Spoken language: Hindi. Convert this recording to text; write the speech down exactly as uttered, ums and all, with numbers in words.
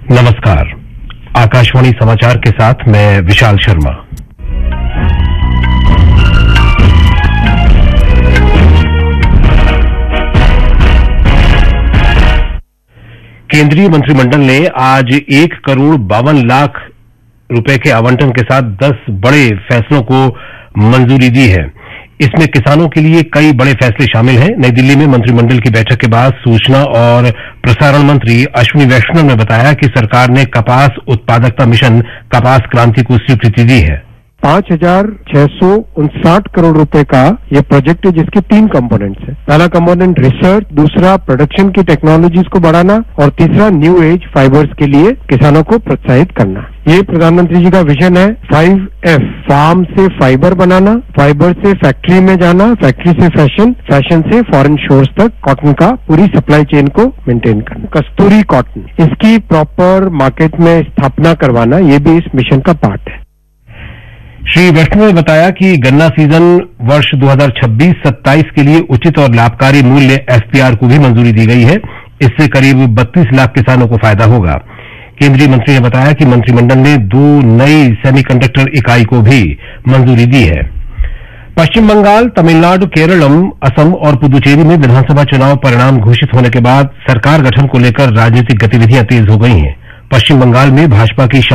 नमस्कार। आकाशवाणी समाचार के साथ मैं विशाल शर्मा। केंद्रीय मंत्रिमंडल ने आज एक करोड़ बावन लाख रुपए के आवंटन के साथ दस बड़े फैसलों को मंजूरी दी है। इसमें किसानों के लिए कई बड़े फैसले शामिल हैं। नई दिल्ली में मंत्रिमंडल की बैठक के बाद सूचना और प्रसारण मंत्री अश्विनी वैष्णव ने बताया कि सरकार ने कपास उत्पादकता मिशन कपास क्रांति को स्वीकृति दी है। पांच हजार छह सौ उनसाठ करोड़ रुपए का ये प्रोजेक्ट है, जिसके तीन कंपोनेंट्स हैं। पहला कंपोनेंट रिसर्च, दूसरा प्रोडक्शन की टेक्नोलॉजीज को बढ़ाना और तीसरा न्यू एज फाइबर्स के लिए किसानों को प्रोत्साहित करना। ये प्रधानमंत्री जी का विजन है फाइव एफ, फार्म से फाइबर बनाना, फाइबर से फैक्ट्री में जाना, फैक्ट्री से फैशन, फैशन से फॉरेन शोर्स तक कॉटन का पूरी सप्लाई चेन को मेंटेन करना। कस्तूरी कॉटन, इसकी प्रॉपर मार्केट में स्थापना करवाना, ये भी इस मिशन का पार्ट है। श्री वैष्णव ने बताया कि गन्ना सीजन वर्ष दो हज़ार छब्बीस सत्ताईस के लिए उचित और लाभकारी मूल्य एफपीआर को भी मंजूरी दी गई है। इससे करीब बत्तीस लाख किसानों को फायदा होगा। केंद्रीय मंत्री ने बताया कि मंत्रिमंडल ने दो नई सेमीकंडक्टर इकाई को भी मंजूरी दी है। पश्चिम बंगाल, तमिलनाडु, केरलम, असम और पुदुचेरी में विधानसभा चुनाव परिणाम घोषित होने के बाद सरकार गठन को लेकर राजनीतिक गतिविधियां तेज हो गई हैं। पश्चिम बंगाल में भाजपा की